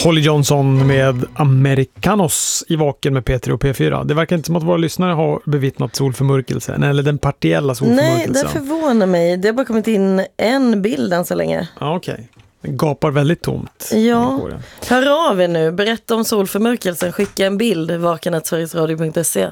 Holly Johnson med Americanos i Vaken med P3 och P4. Det verkar inte som att våra lyssnare har bevittnat solförmörkelsen eller den partiella solförmörkelsen. Nej, det förvånar mig. Det har bara kommit in en bild än så länge. Ja, okej. Den gapar väldigt tomt. Ja, hör av er nu. Berätta om solförmörkelsen. Skicka en bild, vaken@sverigesradio.se.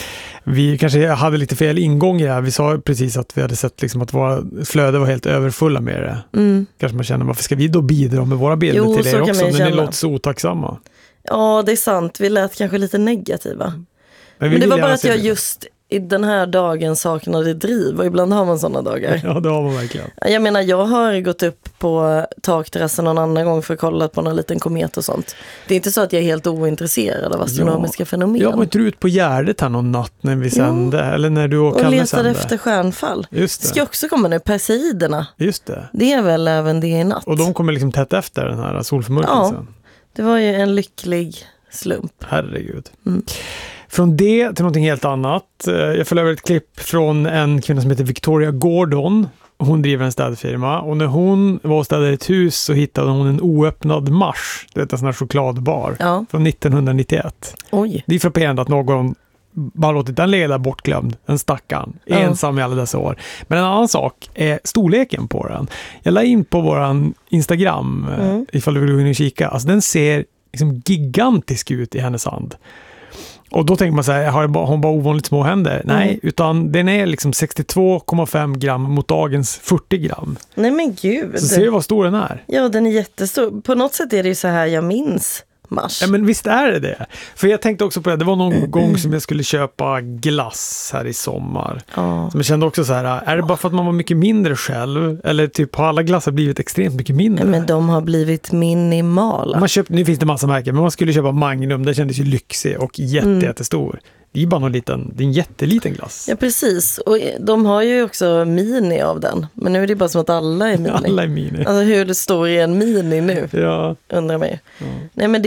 Vi kanske hade lite fel ingång i det här. Vi sa precis att vi hade sett liksom att våra flöde var helt överfulla med det. Kanske man känner, varför ska vi då bidra med våra bilder till er också? Men ni låter så otacksamma. Ja, det är sant. Vi lät kanske lite negativa. Men det var bara att jag just i den här dagen saknade driv. Och ibland har man sådana dagar. Ja, det har man verkligen. Jag menar, jag har gått upp på takterrassen någon annan gång för att kolla på någon liten komet och sånt. Det är inte så att jag är helt ointresserad av astronomiska fenomen. Jag var inte ut på Gärdet här någon natt när vi sände. Eller när du och Kalle letade sände. Efter stjärnfall. Just det. Ska också komma nu, Perseiderna. Just det. Det är väl även det i natt. Och de kommer liksom tätt efter den här solförmörkelsen. Ja, det var ju en lycklig slump. Herregud. Från det till någonting helt annat. Jag följer över ett klipp från en kvinna som heter Victoria Gordon. Hon driver en städfirma. Och när hon var och städade ett hus så hittade hon en oöppnad Mars. Det är en sån här chokladbar. Ja. Från 1991. Oj. Det är frapperande att någon bara låtit den leda bortglömd. En stackarn. Ensam i alla dessa år. Men en annan sak är storleken på den. Jag la in på våran Instagram ifall du vill gå in och kika. Alltså den ser liksom gigantisk ut i hennes hand. Och då tänker man så här, har hon bara ovanligt små händer? Nej, utan den är liksom 62,5 gram mot dagens 40 gram. Nej men gud. Så ser du vad stor den är? Ja, den är jättestor. På något sätt är det ju så här jag minns Mars. Ja, men visst är det. För jag tänkte också på det. Det var någon gång som jag skulle köpa glass här i sommar. Som jag kände också så här, är det bara för att man var mycket mindre själv? Eller typ har alla glassar blivit extremt mycket mindre? Ja, men de har blivit minimala. Nu finns det massa märken, men man skulle köpa Magnum. Det kändes ju lyxig och jättestor. Det är bara det är en jätteliten glass. Ja, precis. Och de har ju också mini av den. Men nu är det bara som att alla är mini. Alla är mini. Alltså hur det står i en mini nu. Ja. Undrar mig. Ja. Nej, men det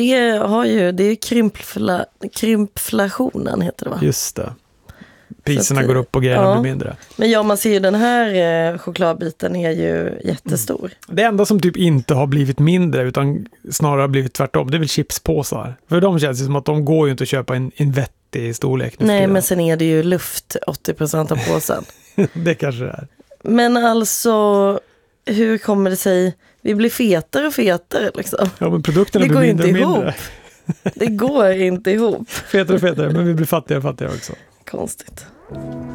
är krympflationen heter det, va? Just det. Priserna går upp och grejerna blir mindre. Men ja, man ser ju den här chokladbiten är ju jättestor. Det enda som typ inte har blivit mindre utan snarare har blivit tvärtom, det är väl chipspåsar. För de känns ju som att de går ju inte att köpa en vettig storlek. Nej, men sen är det ju luft 80% av påsen. Det kanske det är. Men alltså, hur kommer det sig? Vi blir fetare och fetare liksom. Ja, men produkterna blir mindre och mindre. Det går inte ihop. Fetare och fetare, men vi blir fattigare och fattigare också. Konstigt.